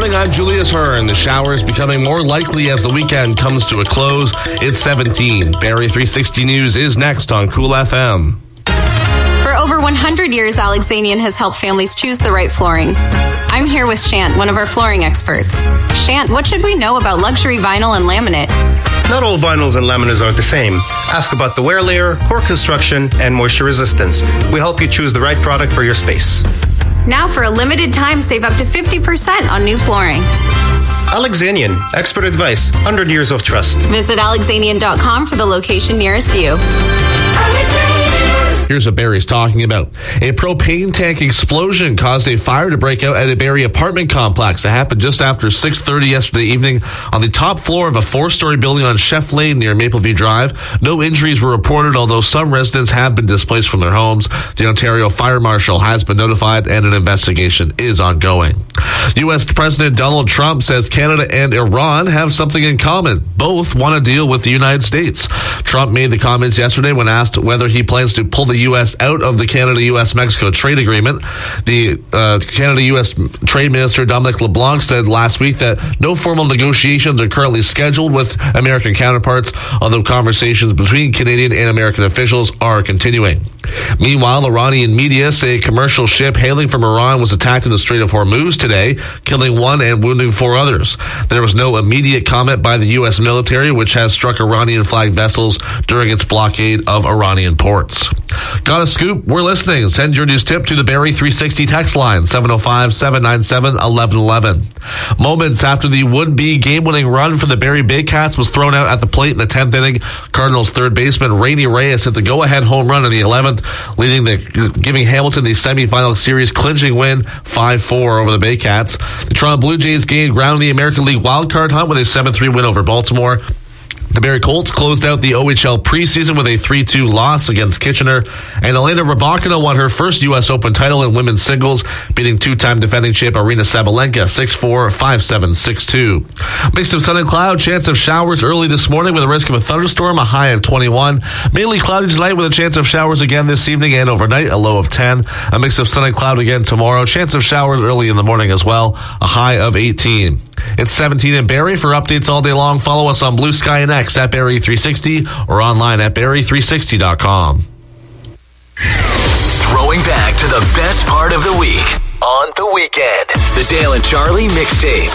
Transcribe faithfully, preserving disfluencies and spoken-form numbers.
morning, I'm Julius Hearn. The showers becoming more likely as the weekend comes to a close. It's seventeen. Barrie three sixty News is next on Cool F M. For over one hundred years, Alexanian has helped families choose the right flooring. I'm here with Shant, one of our flooring experts. Shant, what should we know about luxury vinyl and laminate? Not all vinyls and laminates are the same. Ask about the wear layer, core construction, and moisture resistance. We help you choose the right product for your space. Now, for a limited time, save up to fifty percent on new flooring. Alexanian, expert advice, one hundred years of trust. Visit alexanian dot com for the location nearest you. Here's what Barrie's talking about. A propane tank explosion caused a fire to break out at a Barrie apartment complex. It happened just after six thirty yesterday evening on the top floor of a four-story building on Chef Lane near Mapleview Drive. No injuries were reported, although some residents have been displaced from their homes. The Ontario Fire Marshal has been notified and an investigation is ongoing. U S President Donald Trump says Canada and Iran have something in common. Both want to deal with the United States. Trump made the comments yesterday when asked whether he plans to pull the U S out of the Canada-U S Mexico trade agreement. The uh, Canada-U S Trade Minister Dominic LeBlanc said last week that no formal negotiations are currently scheduled with American counterparts, although conversations between Canadian and American officials are continuing. Meanwhile, Iranian media say a commercial ship hailing from Iran was attacked in the Strait of Hormuz today, killing one and wounding four others. There was no immediate comment by the U S military, which has struck Iranian-flagged vessels during its blockade of Iranian ports. Got a scoop? We're listening. Send your news tip to the Barrie three sixty text line, seven oh five, seven nine seven, one one one one. Moments after the would-be game-winning run for the Barrie Baycats was thrown out at the plate in the tenth inning, Cardinals third baseman Rainy Reyes hit the go-ahead home run in the eleventh, leading the giving Hamilton the semifinal series clinching win five four over the Baycats. The Toronto Blue Jays gained ground in the American League wildcard hunt with a seven three win over Baltimore. The Barrie Colts closed out the O H L preseason with a three two loss against Kitchener, and Elena Rybakina won her first U S Open title in women's singles, beating two-time defending champ Arina Sabalenka six four, five seven, six two. Mix of sun and cloud, chance of showers early this morning with a risk of a thunderstorm, a high of twenty-one. Mainly cloudy tonight with a chance of showers again this evening and overnight, a low of ten. A mix of sun and cloud again tomorrow, chance of showers early in the morning as well, a high of eighteen. It's seventeen in Barrie. For updates all day long, follow us on Blue Sky and X at Barrie three sixty or online at barrie three sixty dot com. Throwing back to the best part of the week on the weekend. The Dale and Charlie Mixtape.